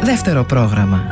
Δεύτερο πρόγραμμα.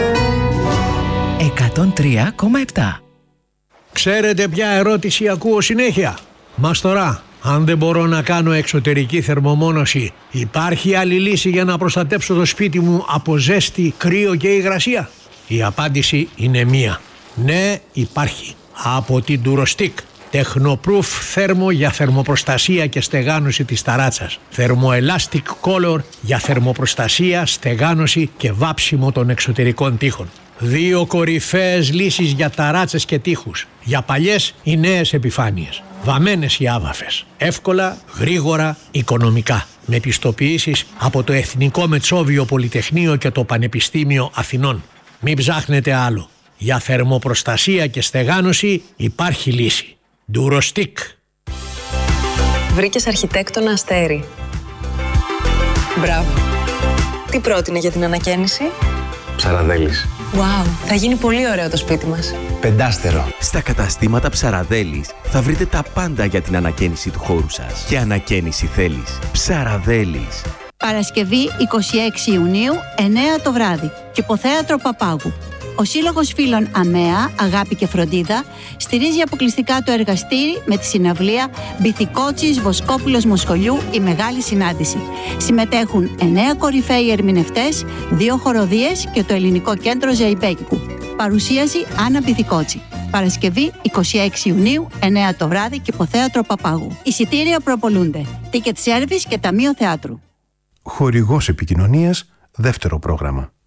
103,7. Ξέρετε ποια ερώτηση ακούω συνέχεια? Μαστορά, αν δεν μπορώ να κάνω εξωτερική θερμομόνωση, υπάρχει άλλη λύση για να προστατέψω το σπίτι μου από ζέστη, κρύο και υγρασία? Η απάντηση είναι μία. Ναι, υπάρχει. Από την Durostick. Technoproof θέρμο για θερμοπροστασία και στεγάνωση της ταράτσας. Thermoelastic Color για θερμοπροστασία, στεγάνωση και βάψιμο των εξωτερικών τοίχων. 2 κορυφαίες λύσεις για ταράτσες και τοίχους. Για παλιές ή νέες επιφάνειες. Βαμμένες ή άβαφες. Εύκολα, γρήγορα, οικονομικά. Με πιστοποιήσεις από το Εθνικό Μετσόβιο Πολυτεχνείο και το Πανεπιστήμιο Αθηνών. Μην ψάχνετε άλλο. Για θερμοπροστασία και στεγάνωση υπάρχει λύση. Durostick. Βρήκες αρχιτέκτονα Αστέρι. Μπράβο. Τι πρότεινε για την ανακαίνιση? Ψαραδέλης. Wow, θα γίνει πολύ ωραίο το σπίτι μας. 5 Στα καταστήματα Ψαραδέλης θα βρείτε τα πάντα για την ανακαίνιση του χώρου σας. Και ανακαίνιση θέλεις? Ψαραδέλης. Παρασκευή 26 Ιουνίου, 9 το βράδυ. Κυποθέατρο Παπάγου. Ο Σύλλογος Φίλων ΑΜΕΑ, Αγάπη και Φροντίδα, στηρίζει αποκλειστικά το εργαστήρι με τη συναυλία Μπιθικότσης Βοσκόπουλος Μοσχολιού η Μεγάλη Συνάντηση. Συμμετέχουν 9 κορυφαίοι ερμηνευτές, 2 χοροδίες και το Ελληνικό Κέντρο Ζεϊμπέκικου. Παρουσίαση Άννα Μπιθικότση. Παρασκευή 26 Ιουνίου, 9 το βράδυ, Κυποθέατρο Παπάγου. Εισιτήρια προπολούνται. Ticket Service και Ταμείο Θεάτρου. Χορηγός επικοινωνίας, δεύτερο πρόγραμμα.